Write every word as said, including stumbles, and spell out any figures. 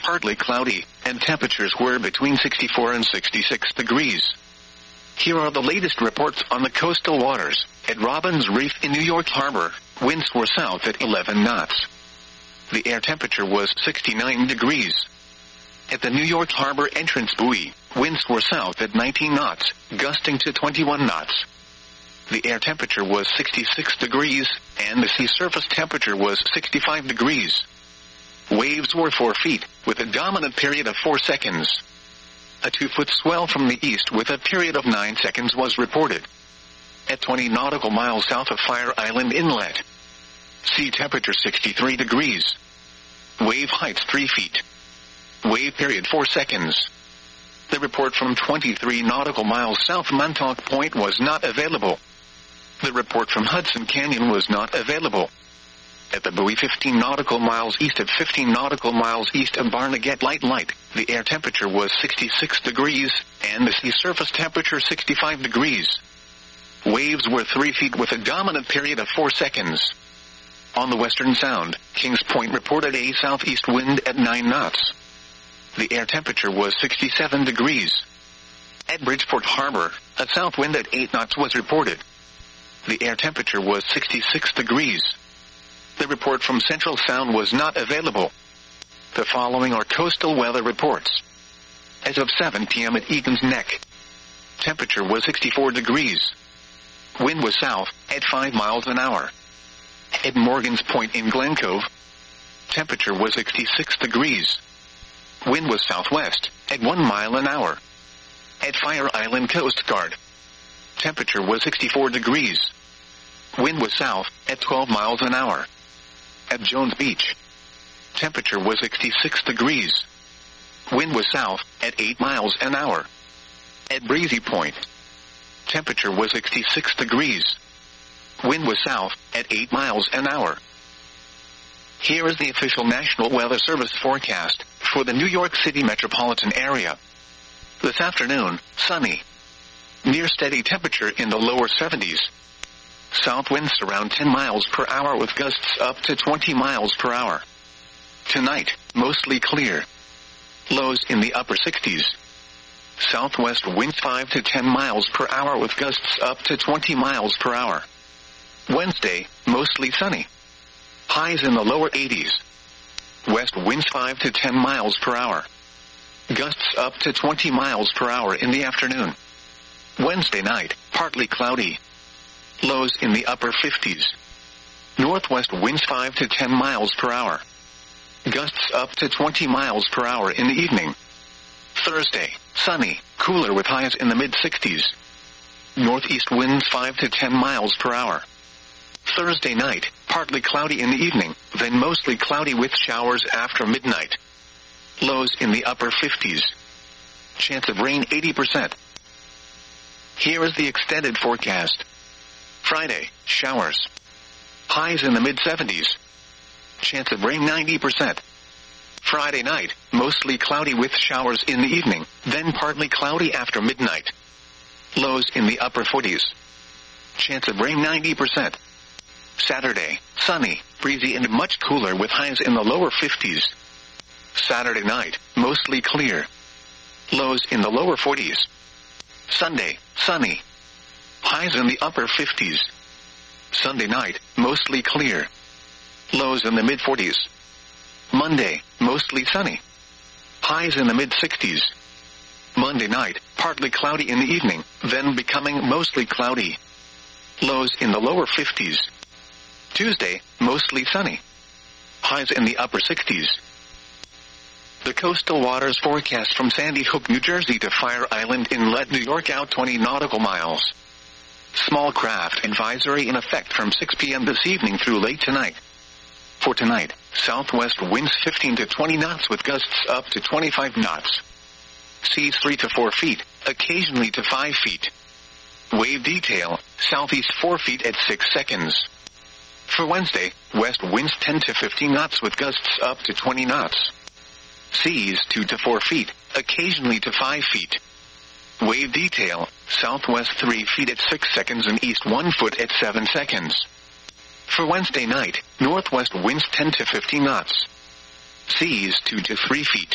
partly cloudy, and temperatures were between sixty-four and sixty-six degrees. Here are the latest reports on the coastal waters. At Robbins Reef in New York Harbor, winds were south at eleven knots. The air temperature was sixty-nine degrees. At the New York Harbor entrance buoy, winds were south at nineteen knots, gusting to twenty-one knots. The air temperature was sixty-six degrees, and the sea surface temperature was sixty-five degrees. Waves were four feet, with a dominant period of four seconds. A two-foot swell from the east with a period of nine seconds was reported. At twenty nautical miles south of Fire Island Inlet, sea temperature sixty-three degrees. Wave height three feet. Wave period four seconds. The report from twenty-three nautical miles south Montauk Point was not available. The report from Hudson Canyon was not available. At the buoy fifteen nautical miles east of fifteen nautical miles east of Barnegat Light Light, the air temperature was sixty-six degrees, and the sea surface temperature sixty-five degrees. Waves were three feet with a dominant period of four seconds. On the Western Sound, Kings Point reported a southeast wind at nine knots. The air temperature was sixty-seven degrees. At Bridgeport Harbor, a south wind at eight knots was reported. The air temperature was sixty-six degrees. The report from Central Sound was not available. The following are coastal weather reports. As of seven p.m. at Egan's Neck, temperature was sixty-four degrees. Wind was south at five miles an hour. At Morgan's Point in Glen Cove, temperature was sixty-six degrees. Wind was southwest at one mile an hour. At Fire Island Coast Guard, temperature was sixty-four degrees. Wind was south at twelve miles an hour. At Jones Beach, temperature was sixty-six degrees. Wind was south at eight miles an hour. At Breezy Point, temperature was sixty-six degrees. Wind was south at eight miles an hour. Here is the official National Weather Service forecast for the New York City metropolitan area. This afternoon, sunny. Near steady temperature in the lower seventies. South winds around ten miles per hour with gusts up to twenty miles per hour. Tonight, mostly clear. Lows in the upper sixties. Southwest winds five to ten miles per hour with gusts up to twenty miles per hour. Wednesday, mostly sunny. Highs in the lower eighties. West winds five to ten miles per hour. Gusts up to twenty miles per hour in the afternoon. Wednesday night, partly cloudy. Lows in the upper fifties. Northwest winds five to ten miles per hour. Gusts up to twenty miles per hour in the evening. Thursday, sunny, cooler with highs in the mid-sixties. Northeast winds five to ten miles per hour. Thursday night, partly cloudy in the evening, then mostly cloudy with showers after midnight. Lows in the upper fifties. Chance of rain eighty percent. Here is the extended forecast. Friday, showers. Highs in the mid-seventies. Chance of rain ninety percent. Friday night, mostly cloudy with showers in the evening, then partly cloudy after midnight. Lows in the upper forties. Chance of rain ninety percent. Saturday, sunny, breezy and much cooler with highs in the lower fifties. Saturday night, mostly clear. Lows in the lower forties. Sunday, sunny. Highs in the upper fifties. Sunday night, mostly clear. Lows in the mid-forties. Monday, mostly sunny. Highs in the mid-sixties. Monday night, partly cloudy in the evening, then becoming mostly cloudy. Lows in the lower fifties. Tuesday, mostly sunny. Highs in the upper sixties. The coastal waters forecast from Sandy Hook, New Jersey to Fire Island Inlet, New York out twenty nautical miles. Small craft advisory in effect from six p.m. this evening through late tonight. For tonight, southwest winds fifteen to twenty knots with gusts up to twenty-five knots. Seas three to four feet, occasionally to five feet. Wave detail, southeast four feet at six seconds. For Wednesday, west winds ten to fifteen knots with gusts up to twenty knots. Seas two to four feet, occasionally to five feet. Wave detail, southwest three feet at six seconds and east one foot at seven seconds. For Wednesday night, northwest winds ten to fifteen knots. Seas two to three feet.